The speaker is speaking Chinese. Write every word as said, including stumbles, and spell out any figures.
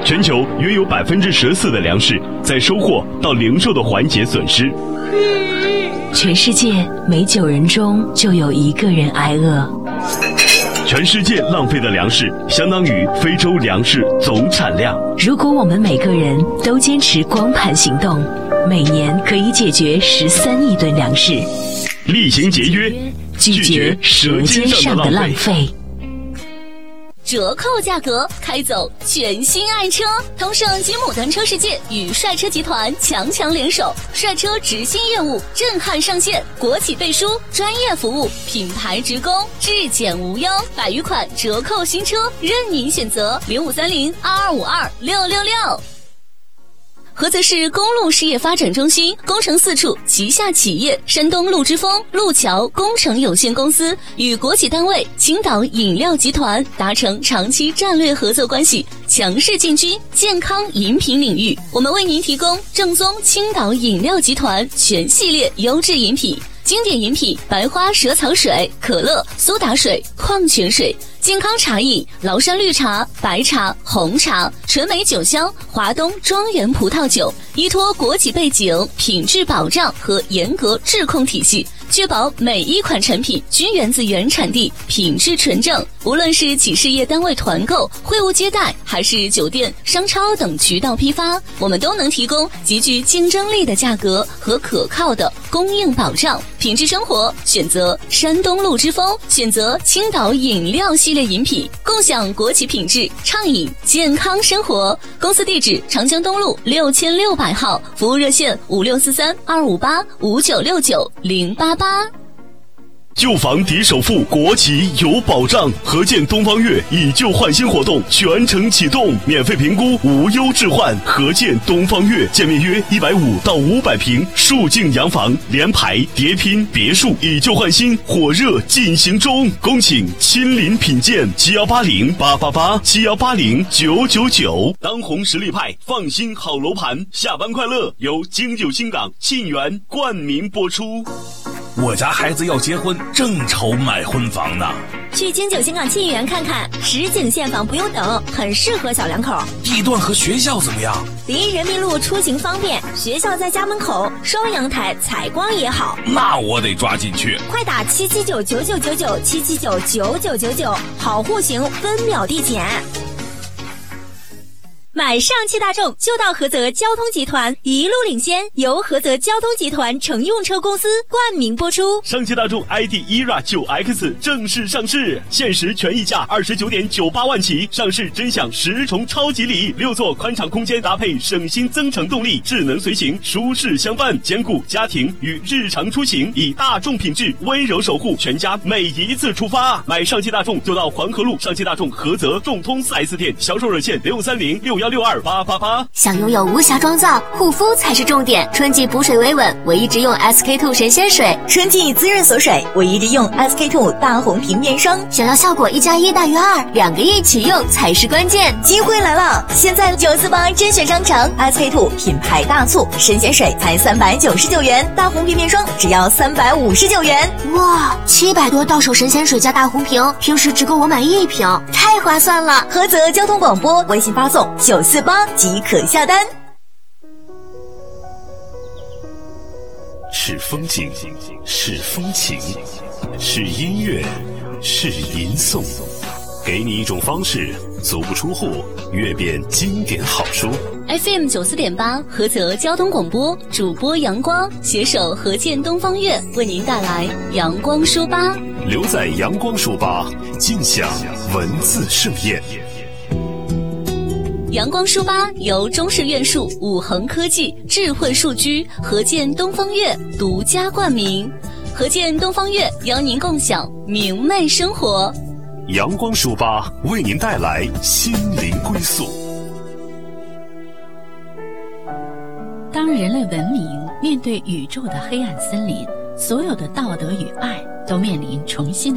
全球约有百分之十四的粮食在收获到零售的环节损失。 全世界每九人中就有一个人挨饿。 全世界浪费的粮食相当于非洲粮食总产量。 如果我们每个人都坚持光盘行动，每年可以解决十三亿吨粮食。 厉行节约， 拒绝舌尖上的浪费。 折扣价格开走全新爱车，通胜吉姆单车世界与帅车集团强强联手，帅车直信业务震撼上线，国企背书，专业服务，品牌直供，质检无忧，百余款折扣新车任您选择。零五三零二二五二六六六。菏泽市公路事业发展中心工程四处旗下企业山东路之风路桥工程有限公司与国企单位青岛饮料集团达成长期战略合作关系，强势进军健康饮品领域。我们为您提供正宗青岛饮料集团全系列优质饮品，经典饮品白花蛇草水、可乐、苏打水、矿泉水，健康茶饮崂山绿茶、白茶、红茶，纯美酒香华东庄园葡萄酒，依托国企背景、品质保障和严格质控体系，确保每一款产品均源自原产地，品质纯正。无论是企事业单位团购、会务接待，还是酒店、商超等渠道批发，我们都能提供极具竞争力的价格和可靠的供应保障。品质生活选择山东路之风，选择青岛饮料系列饮品，共享国企品质，畅饮健康生活。公司地址长江东路六千六百号，服务热线五六四三二五八五九六九零八八。 旧房抵首付，国企有保障。合建东方悦以旧换新活动全程启动，免费评估，无忧置换。合建东方悦，建面约一百五到五百平，数境洋房，联排、叠拼、别墅，以旧换新，火热进行中。恭请亲临品鉴，七幺八零八八八，七幺八零九九九。当红实力派，放心好楼盘，下班快乐由京九新港沁园冠名播出。 我家孩子要结婚，正愁买婚房呢。 去京九新港沁园看看，实景现房不用等，很适合小两口。 地段和学校怎么样？ 离人民路出行方便，学校在家门口，双阳台，采光也好。 那我得抓紧去。 快打七七九九九九九七七九九九九九，好户型分秒递减。买上汽大众就到菏泽交通集团，一路领先，由菏泽交通集团乘用车公司冠名播出。 上汽大众 I D E R A 九 X 正式上市，限时权益价二十九点九八万起，上市真享十重超级礼，六座宽敞空间搭配省心增程动力，智能随行，舒适相伴，兼顾家庭与日常出行，以大众品质温柔守护全家每一次出发。买上汽大众就到黄河路上汽大众菏泽众通 四 S 店，销售热线零五三零六幺六二八八八。 想拥有无瑕妆造，护肤才是重点。春季补水维稳，我一直用 S K 二 神仙水； 春季滋润锁水，我一直用 S K 二 大红瓶面霜。 想要效果一加一大于二，两个一起用才是关键。 机会来了！现在九四八甄选商城 S K 二 品牌大促，神仙水才三百九十九元，大红瓶面霜只要三百五十九元。 哇，七百多到手神仙水加大红瓶，平时只够我买一瓶，太划算了！ 菏泽交通广播微信发送九四八即可下单。 是风景，是风情，是音乐，是吟诵，给你一种方式，足不出户阅遍经典好书。 F M 九四点八菏泽交通广播，主播阳光携手合建东方悦为您带来阳光书吧。 留在阳光书吧，尽享文字盛宴。 阳光书吧由中式院术五恒科技智慧数居合建东方悦独家冠名，合建东方悦邀您共享明媚生活。 阳光书吧为您带来心灵归宿。 当人类文明面对宇宙的黑暗森林，所有的道德与爱都面临重新的